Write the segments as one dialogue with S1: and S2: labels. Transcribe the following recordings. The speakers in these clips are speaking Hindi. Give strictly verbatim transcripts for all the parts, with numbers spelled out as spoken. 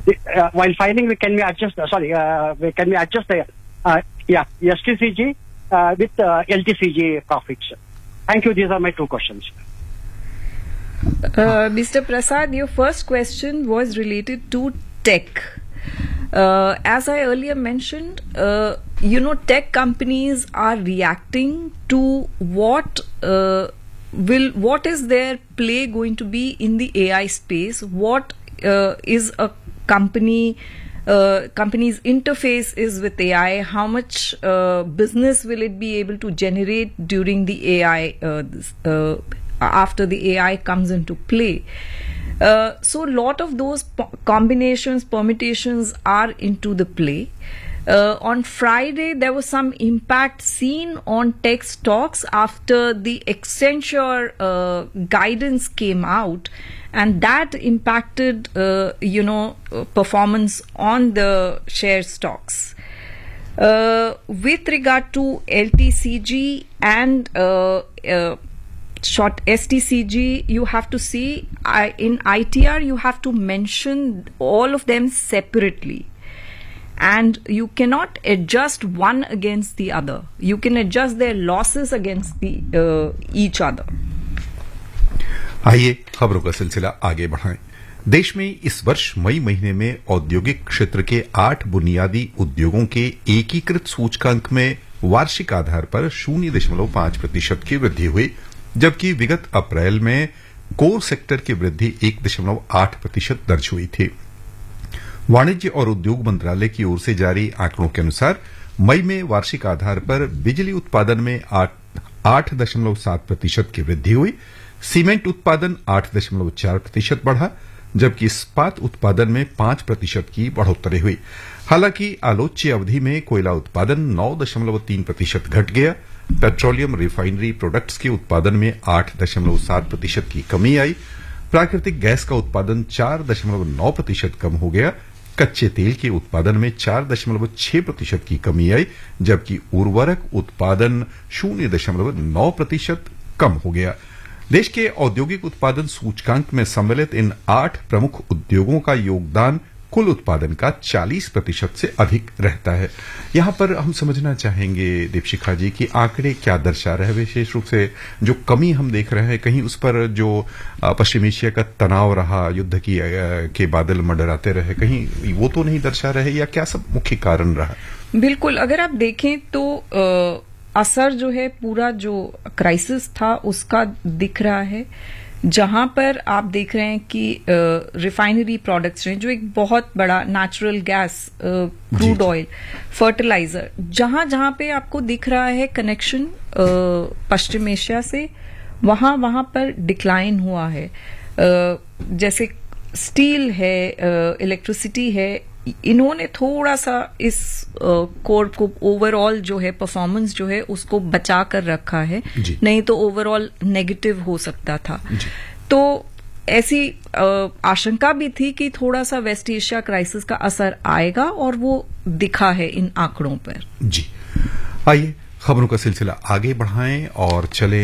S1: uh, while filing, we can we adjust? Uh, sorry, uh, we, can we adjust the uh, yeah S T C G uh, with uh, L T C G profits? Thank you. These are my two questions.
S2: Uh, Mister Prasad, your first question was related to tech. Uh, as I earlier mentioned, uh, you know, tech companies are reacting to what uh, will what is their play going to be in the A I space? What uh, is a company uh, company's interface is with A I? How much uh, business will it be able to generate during the A I uh, uh, after the A I comes into play? Uh, so a lot of those po- combinations, permutations are into the play. Uh, on Friday, there was some impact seen on tech stocks after the Accenture uh, guidance came out, and that impacted, uh, you know, uh, performance on the share stocks. Uh, with regard to L T C G and uh, uh, short S T C G, you have to see I, in I T R you have to mention all of them separately, and you cannot adjust one against the other. You can adjust their losses against the uh, each other.
S3: आइए खबरों का सिलसिला आगे बढ़ाएं। देश में इस वर्ष मई महीने में औद्योगिक क्षेत्र के आठ बुनियादी उद्योगों के एकीकृत सूचकांक में वार्षिक आधार पर शून्य दशमलव पांच प्रतिशत की वृद्धि हुई, जबकि विगत अप्रैल में कोर सेक्टर की वृद्धि एक दशमलव आठ प्रतिशत दर्ज हुई थी। वाणिज्य और उद्योग मंत्रालय की ओर से जारी आंकड़ों के अनुसार मई में वार्षिक आधार पर बिजली उत्पादन में आठ दशमलव सात प्रतिशत की वृद्धि हुई, सीमेंट उत्पादन आठ दशमलव चार प्रतिशत बढ़ा, जबकि इस्पात उत्पादन में पांच प्रतिशत की बढ़ोतरी हुई। हालांकि आलोच्य अवधि में कोयला उत्पादन नौ दशमलव तीन प्रतिशत घट गया, पेट्रोलियम रिफाइनरी प्रोडक्ट्स के उत्पादन में आठ दशमलव सात प्रतिशत की कमी आई, प्राकृतिक गैस का उत्पादन चार दशमलव नौ प्रतिशत कम हो गया, कच्चे तेल के उत्पादन में चार दशमलव छह प्रतिशत की कमी आई, जबकि उर्वरक उत्पादन शून्य दशमलव नौ प्रतिशत कम हो गया। देश के औद्योगिक उत्पादन सूचकांक में सम्मिलित इन आठ प्रमुख उद्योगों का योगदान कुल उत्पादन का चालीस प्रतिशत से अधिक रहता है। यहां पर हम समझना चाहेंगे दीपशिखा जी कि आंकड़े क्या दर्शा रहे हैं। विशेष रूप से जो कमी हम देख रहे हैं, कहीं उस पर जो पश्चिम एशिया का तनाव रहा, युद्ध की के बादल मंडराते रहे, कहीं वो तो नहीं दर्शा रहे, या क्या सब मुख्य कारण रहा?
S2: बिल्कुल, अगर आप देखें तो आ, असर जो है पूरा जो क्राइसिस था उसका दिख रहा है, जहां पर आप देख रहे हैं कि रिफाइनरी प्रोडक्ट्स हैं, जो एक बहुत बड़ा natural gas, crude oil, fertiliser, जहां जहां पे आपको दिख रहा है कनेक्शन पश्चिम एशिया से, वहां वहां पर डिक्लाइन हुआ है। uh, जैसे स्टील है, इलेक्ट्रिसिटी uh, है, इन्होंने थोड़ा सा इस कोर uh, को ओवरऑल जो है परफॉर्मेंस जो है उसको बचा कर रखा है, नहीं तो ओवरऑल नेगेटिव हो सकता था। तो ऐसी uh, आशंका भी थी कि थोड़ा सा वेस्ट एशिया क्राइसिस का असर आएगा, और वो दिखा है इन आंकड़ों पर।
S3: जी, आइए खबरों का सिलसिला आगे बढ़ाएं और चले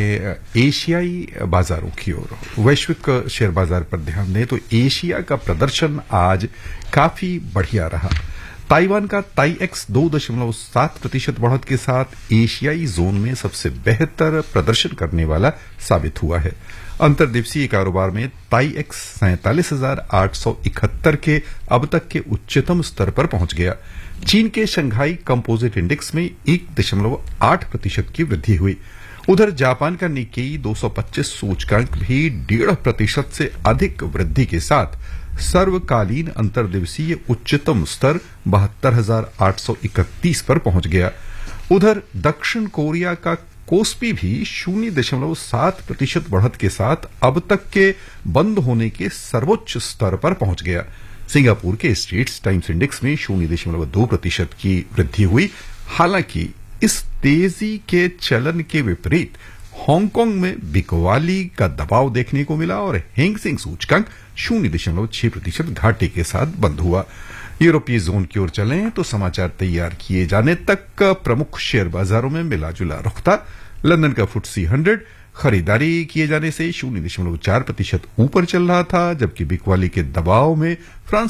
S3: एशियाई बाजारों की ओर। वैश्विक शेयर बाजार पर ध्यान दें तो एशिया का प्रदर्शन आज काफी बढ़िया रहा। ताइवान का ताई एक्स दो दशमलव सात प्रतिशत बढ़त के साथ एशियाई जोन में सबसे बेहतर प्रदर्शन करने वाला साबित हुआ है। अंतर्दिवसीय कारोबार में ताई एक्स सैंतालीस हजार आठ सौ इकहत्तर के अब तक के उच्चतम स्तर पर पहुंच गया। चीन के शंघाई कंपोजिट इंडेक्स में एक दशमलव आठ प्रतिशत की वृद्धि हुई। उधर जापान का निक्केई दो सौ पच्चीस सूचकांक भी डेढ़ प्रतिशत से अधिक वृद्धि के साथ सर्वकालीन अंतर्दिवसीय उच्चतम स्तर बहत्तर हजार आठ सौ इकतीस पर पहुंच गया। उधर दक्षिण कोरिया का कोस्पी भी शून्य दशमलव सात प्रतिशत बढ़त के साथ अब तक के बंद होने के सर्वोच्च स्तर पर पहुंच गया। सिंगापुर के स्ट्रेट्स टाइम्स इंडेक्स में शून्य दशमलव दो प्रतिशत की वृद्धि हुई। हालांकि इस तेजी के चलन के विपरीत हांगकांग में बिकवाली का दबाव देखने को मिला और हैंग सेंग सूचकांक शून्य दशमलव छह प्रतिशत घाटे के साथ बंद हुआ। यूरोपीय जोन की ओर चलें तो समाचार तैयार किए जाने तक प्रमुख शेयर बाजारों में मिला जुला रुख था। लंदन का फुटसी हंड्रेड खरीदारी किए जाने से शून्य दशमलव चार प्रतिशत ऊपर चल रहा था, जबकि बिकवाली के दबाव में फ्रांस